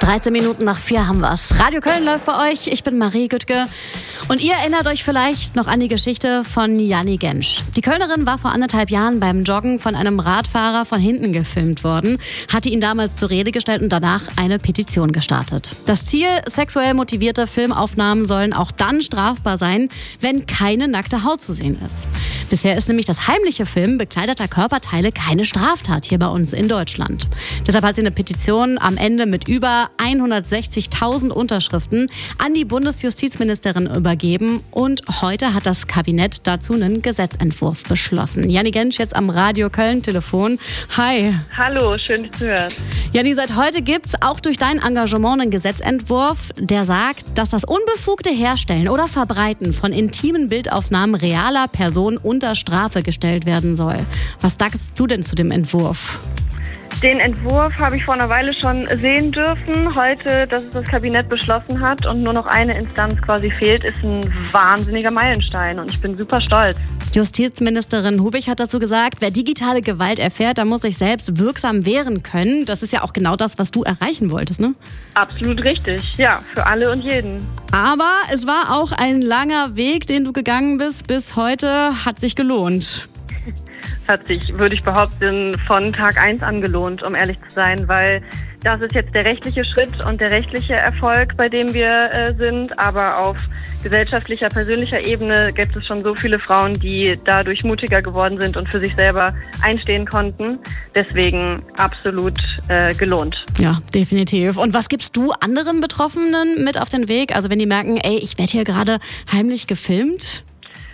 4:13 haben wir's. Radio Köln läuft bei euch. Ich bin Marie Güttke. Und ihr erinnert euch vielleicht noch an die Geschichte von Janni Gensch. Die Kölnerin war vor 1,5 Jahren beim Joggen von einem Radfahrer von hinten gefilmt worden, hatte ihn damals zur Rede gestellt und danach eine Petition gestartet. Das Ziel: sexuell motivierte Filmaufnahmen sollen auch dann strafbar sein, wenn keine nackte Haut zu sehen ist. Bisher ist nämlich das heimliche Filmen bekleideter Körperteile keine Straftat hier bei uns in Deutschland. Deshalb hat sie eine Petition am Ende mit über 160.000 Unterschriften an die Bundesjustizministerin übergeben und heute hat das Kabinett dazu einen Gesetzentwurf beschlossen. Janni Gensch jetzt am Radio Köln Telefon. Hi. Hallo, schön dich zu hören. Janni, seit heute gibt's auch durch dein Engagement einen Gesetzentwurf, der sagt, dass das unbefugte Herstellen oder Verbreiten von intimen Bildaufnahmen realer Personen unter Strafe gestellt werden soll. Was sagst du denn zu dem Entwurf? Den Entwurf habe ich vor einer Weile schon sehen dürfen. Heute, dass es das Kabinett beschlossen hat und nur noch eine Instanz quasi fehlt, ist ein wahnsinniger Meilenstein und ich bin super stolz. Justizministerin Hubig hat dazu gesagt, wer digitale Gewalt erfährt, der muss sich selbst wirksam wehren können. Das ist ja auch genau das, was du erreichen wolltest, ne? Absolut richtig, ja, für alle und jeden. Aber es war auch ein langer Weg, den du gegangen bist. Bis heute hat sich gelohnt. Hat sich, würde ich behaupten, von Tag 1 an gelohnt, um ehrlich zu sein, weil das ist jetzt der rechtliche Schritt und der rechtliche Erfolg, bei dem wir sind, aber auf gesellschaftlicher, persönlicher Ebene gibt es schon so viele Frauen, die dadurch mutiger geworden sind und für sich selber einstehen konnten. Deswegen absolut gelohnt. Ja, definitiv. Und was gibst du anderen Betroffenen mit auf den Weg? Also wenn die merken, ey, ich werde hier gerade heimlich gefilmt?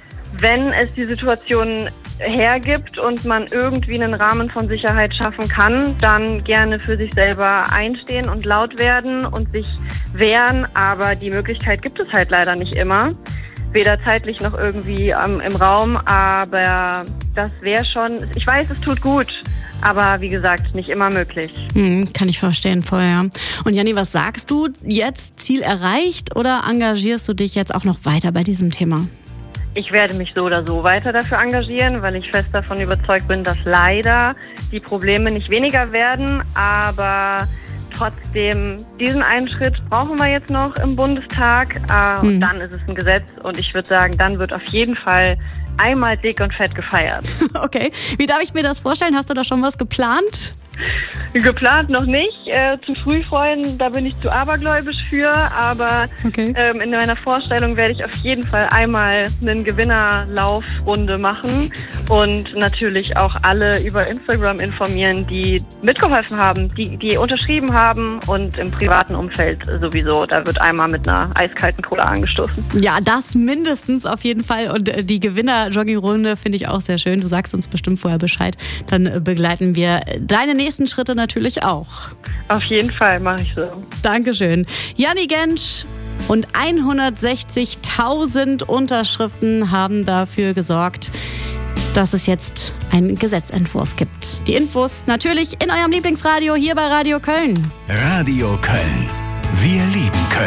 Wenn es die Situation hergibt und man irgendwie einen Rahmen von Sicherheit schaffen kann, dann gerne für sich selber einstehen und laut werden und sich wehren. Aber die Möglichkeit gibt es halt leider nicht immer. Weder zeitlich noch irgendwie im Raum. Aber das wäre schon, ich weiß, es tut gut. Aber wie gesagt, nicht immer möglich. Kann ich verstehen vorher. Und Janni, was sagst du jetzt? Ziel erreicht oder engagierst du dich jetzt auch noch weiter bei diesem Thema? Ich werde mich so oder so weiter dafür engagieren, weil ich fest davon überzeugt bin, dass leider die Probleme nicht weniger werden. Aber trotzdem, diesen einen Schritt brauchen wir jetzt noch im Bundestag. Und dann ist es ein Gesetz. Und ich würde sagen, dann wird auf jeden Fall einmal dick und fett gefeiert. Okay, wie darf ich mir das vorstellen? Hast du da schon was geplant? Geplant noch nicht. Zu früh freuen, da bin ich zu abergläubisch für. Aber okay. In meiner Vorstellung werde ich auf jeden Fall einmal einen Gewinnerlaufrunde machen und natürlich auch alle über Instagram informieren, die mitgeholfen haben, die unterschrieben haben und im privaten Umfeld sowieso. Da wird einmal mit einer eiskalten Cola angestoßen. Ja, das mindestens auf jeden Fall. Und die Gewinner-Jogging-Runde finde ich auch sehr schön. Du sagst uns bestimmt vorher Bescheid. Dann begleiten wir deine nächsten Schritte natürlich auch. Auf jeden Fall mache ich so. Dankeschön. Janni Gensch und 160.000 Unterschriften haben dafür gesorgt, dass es jetzt einen Gesetzentwurf gibt. Die Infos natürlich in eurem Lieblingsradio hier bei Radio Köln. Radio Köln. Wir lieben Köln.